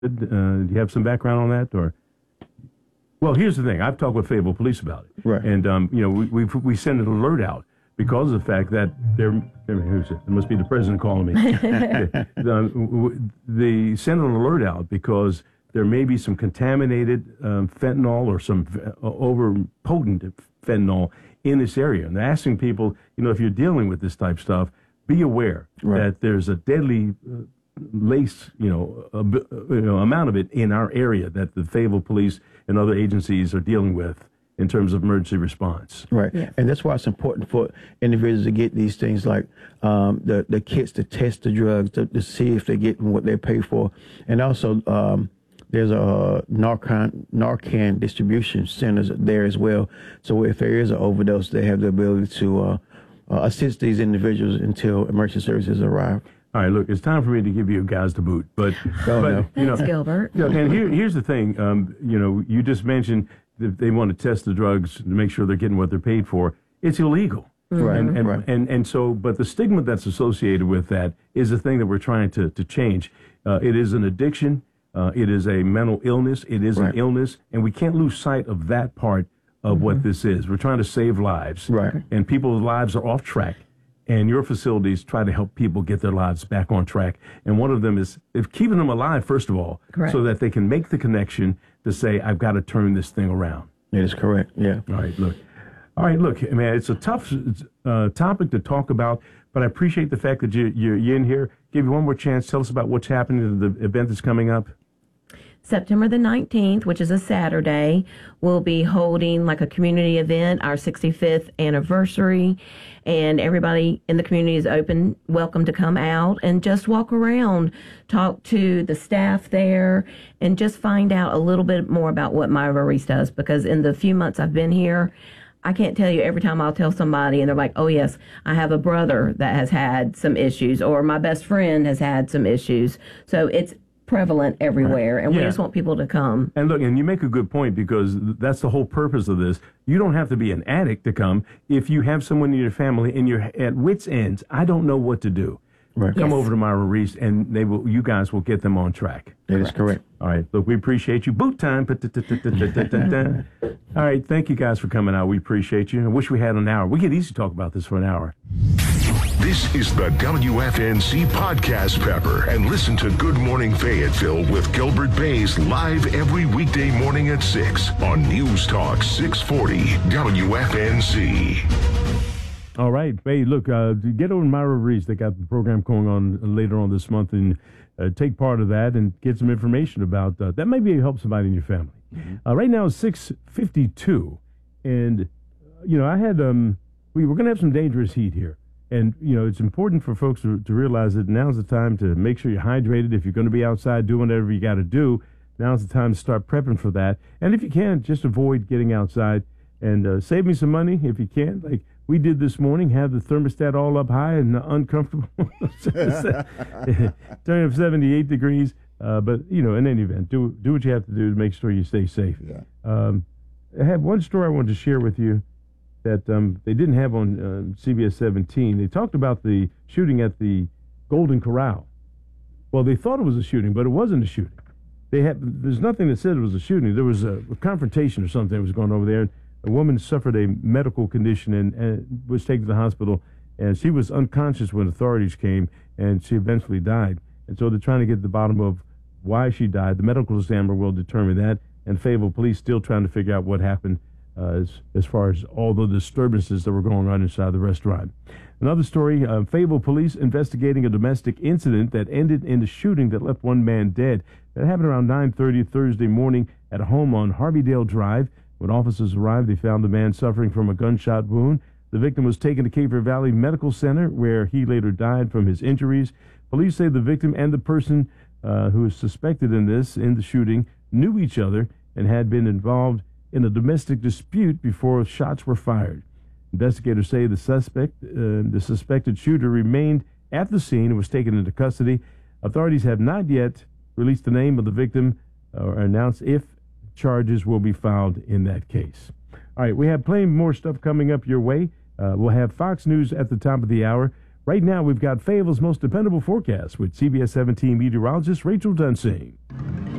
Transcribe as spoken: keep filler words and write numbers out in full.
Uh, do you have some background on that, or? Well, here's the thing. I've talked with Fayetteville Police about it, right? And um, you know, we we we send an alert out because of the fact that there. Who's it? It must be the president calling me. the, they send an alert out because there may be some contaminated um, fentanyl or some uh, over potent fentanyl in this area, and they're asking people, you know, if you're dealing with this type of stuff, be aware right. that there's a deadly. Uh, lace, you know, a, you know, amount of it in our area that the Fayetteville Police and other agencies are dealing with in terms of emergency response. Right, yeah. And that's why it's important for individuals to get these things like um, the the kits to test the drugs to, to see if they're getting what they pay for, and also um, there's a Narcan Narcan distribution centers there as well. So if there is an overdose, they have the ability to uh, uh, assist these individuals until emergency services arrive. All right, look, it's time for me to give you guys the boot, but, oh, but no. you know, Thanks, Gilbert. You know, and here, here's the thing, um, you know, you just mentioned that they want to test the drugs to make sure they're getting what they're paid for. It's illegal, mm-hmm. right? And and, right. and and so, but the stigma that's associated with that is the thing that we're trying to to change. Uh, it is an addiction. Uh, it is a mental illness. It is right. an illness, and we can't lose sight of that part of mm-hmm. what this is. We're trying to save lives, right? And people's lives are off track. And your facilities try to help people get their lives back on track. And one of them is if keeping them alive, first of all, correct. So that they can make the connection to say, I've got to turn this thing around. That is correct, yeah. All right, look. All right, look, man, it's a tough uh, topic to talk about, but I appreciate the fact that you, you're, you're in here. Give you one more chance. Tell us about what's happening at the event that's coming up. September the nineteenth, which is a Saturday, we'll be holding like a community event, our sixty-fifth anniversary, and everybody in the community is open, welcome to come out and just walk around, talk to the staff there, and just find out a little bit more about what Myra Reese does, because in the few months I've been here, I can't tell you every time I'll tell somebody and they're like, oh, yes, I have a brother that has had some issues, or my best friend has had some issues. So it's prevalent everywhere, and yeah. we just want people to come. And look, and you make a good point, because that's the whole purpose of this. You don't have to be an addict to come. If you have someone in your family and you're at wit's ends, I don't know what to do. Right. Come yes. over to Myra Reese, and they will. You guys will get them on track. That correct. is correct. All right. Look, we appreciate you. Boot time. All right. Thank you guys for coming out. We appreciate you. I wish we had an hour. We could easily talk about this for an hour. This is the W F N C Podcast Pepper, and listen to Good Morning Fayetteville with Gilbert Bays live every weekday morning at six on News Talk six forty W F N C. All right. Hey, look, uh, get over to Myra Reese. They got the program going on later on this month, and uh, take part of that and get some information about uh, that. Maybe help somebody in your family. Mm-hmm. Uh, right now it's six fifty-two, and, you know, I had, um, we were going to have some dangerous heat here. And, you know, it's important for folks to, to realize that now's the time to make sure you're hydrated. If you're going to be outside doing whatever you got to do, now's the time to start prepping for that. And if you can, just avoid getting outside, and uh, save me some money if you can. Like we did this morning, have the thermostat all up high and uncomfortable. Turn up seventy-eight degrees. Uh, but, you know, in any event, do do what you have to do to make sure you stay safe. Yeah. Um, I have one story I wanted to share with you that um, they didn't have on uh, C B S seventeen. They talked about the shooting at the Golden Corral. Well, they thought it was a shooting, but it wasn't a shooting. They had there's nothing that said it was a shooting. There was a, a confrontation or something that was going over there. A woman suffered a medical condition and, and was taken to the hospital, and she was unconscious when authorities came, and she eventually died. And so they're trying to get to the bottom of why she died. The medical examiner will determine that, and Fayetteville Police still trying to figure out what happened. Uh, as, as far as all the disturbances that were going on inside the restaurant. Another story, uh, Fayetteville Police investigating a domestic incident that ended in a shooting that left one man dead. That happened around nine thirty Thursday morning at a home on Harveydale Drive. When officers arrived, they found the man suffering from a gunshot wound. The victim was taken to Caper Valley Medical Center, where he later died from his injuries. Police say the victim and the person uh, who is suspected in this, in the shooting, knew each other and had been involved in a domestic dispute before shots were fired. Investigators say the suspect, uh, the suspected shooter remained at the scene and was taken into custody. Authorities have not yet released the name of the victim or announced if charges will be filed in that case. All right, we have plenty more stuff coming up your way. Uh, we'll have Fox News at the top of the hour. Right now, we've got Fayetteville's most dependable forecast with C B S seventeen meteorologist Rachel Dunsing.